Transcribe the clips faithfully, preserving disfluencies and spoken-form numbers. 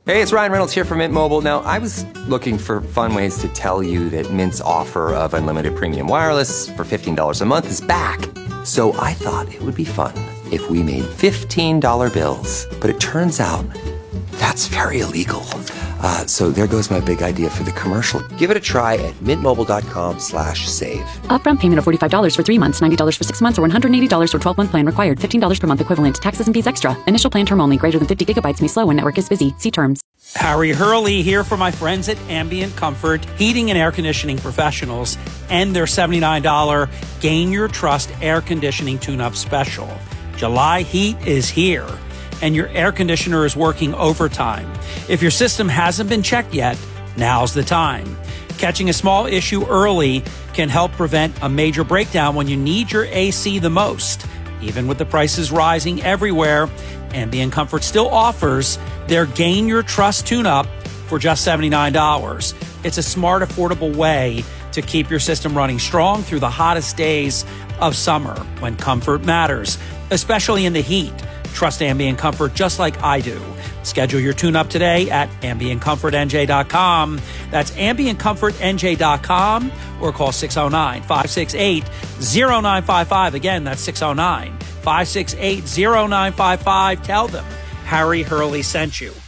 Hey, it's Ryan Reynolds here from Mint Mobile. Now, I was looking for fun ways to tell you that Mint's offer of unlimited premium wireless for fifteen dollars a month is back. So I thought it would be fun if we made fifteen dollar bills. But it turns out that's very illegal. Uh, so there goes my big idea for the commercial. Give it a try at mintmobile.com slash save. Upfront payment of forty-five dollars for three months, ninety dollars for six months, or one hundred eighty dollars for twelve-month plan required. fifteen dollars per month equivalent. Taxes and fees extra. Initial plan term only. Greater than fifty gigabytes may slow when network is busy. See terms. Harry Hurley here for my friends at Ambient Comfort, heating and air conditioning professionals, and their seventy-nine dollars Gain Your Trust air conditioning tune-up special. July heat is here, and your air conditioner is working overtime. If your system hasn't been checked yet, now's the time. Catching a small issue early can help prevent a major breakdown when you need your A C the most. Even with the prices rising everywhere, Ambient Comfort still offers their Gain Your Trust tune-up for just seventy-nine dollars. It's a smart, affordable way to keep your system running strong through the hottest days of summer when comfort matters, especially in the heat. Trust Ambient Comfort just like I do. Schedule your tune-up today at ambient comfort n j dot com. That's ambient comfort n j dot com or call six oh nine, five six eight, oh nine five five. Again, that's six oh nine, five six eight, oh nine five five. Tell them Harry Hurley sent you.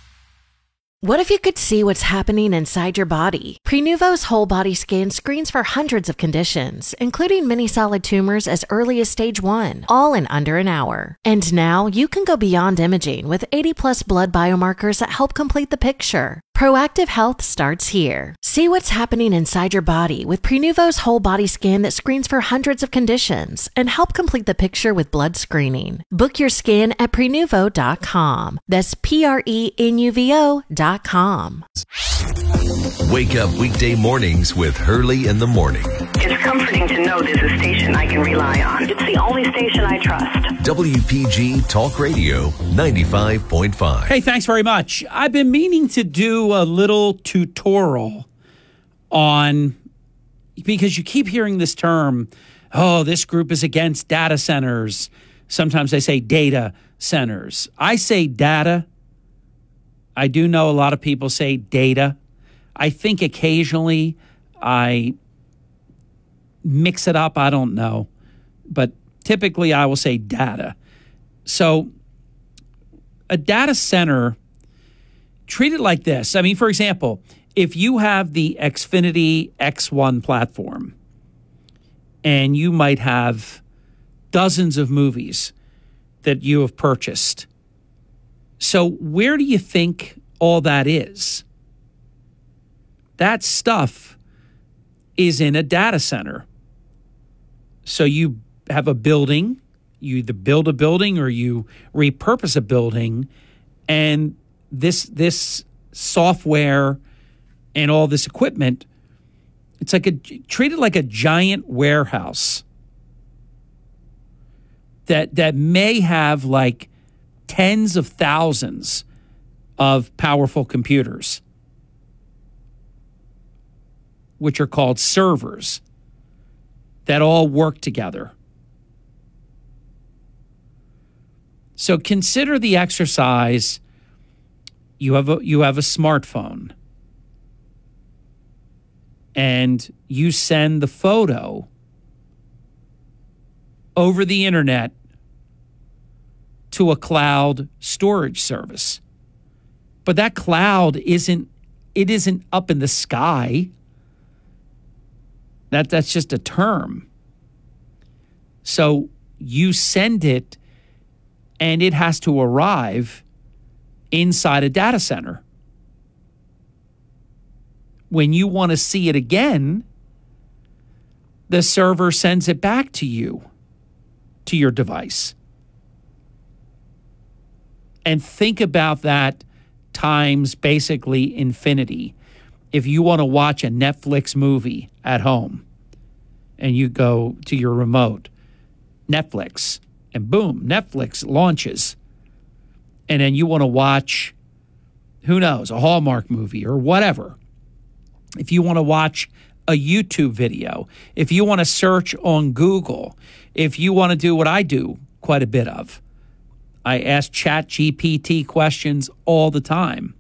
What if you could see what's happening inside your body? Prenuvo's whole body scan screens for hundreds of conditions, including many solid tumors as early as stage one, all in under an hour. And now you can go beyond imaging with eighty plus blood biomarkers that help complete the picture. Proactive health starts here. See what's happening inside your body with Prenuvo's whole body scan that screens for hundreds of conditions and help complete the picture with blood screening. Book your scan at prenuvo dot com. That's P R E N U V O dot com. Wake up weekday mornings with Hurley in the Morning. It's comforting to know there's a station I can rely on. It's the only station I trust. W P G Talk Radio ninety-five point five. Hey, thanks very much. I've been meaning to do a little tutorial on, because you keep hearing this term, oh, this group is against data centers. Sometimes they say data centers. I say data. I do know a lot of people say data. I think occasionally I mix it up. I don't know. But typically I will say data. So a data center, treat it like this. I mean, for example, if you have the Xfinity X one platform and you might have dozens of movies that you have purchased. So where do you think all that is? That stuff is in a data center. So you have a building, you either build a building or you repurpose a building, and this this software and all this equipment, it's like a treat it like a giant warehouse that that may have like tens of thousands of powerful computers, which are called servers, that all work together. So consider the exercise. You have a you have a smartphone, and you send the photo over the internet to a cloud storage service. But that cloud isn't it isn't up in the sky. That that's just a term. So you send it, and it has to arrive inside a data center. When you want to see it again, the server sends it back to you, to your device. And think about that times basically infinity. If you want to watch a Netflix movie at home and you go to your remote, Netflix, and boom, Netflix launches. And then you want to watch, who knows, a Hallmark movie or whatever. If you want to watch a YouTube video, if you want to search on Google, if you want to do what I do quite a bit of, I ask Chat G P T questions all the time.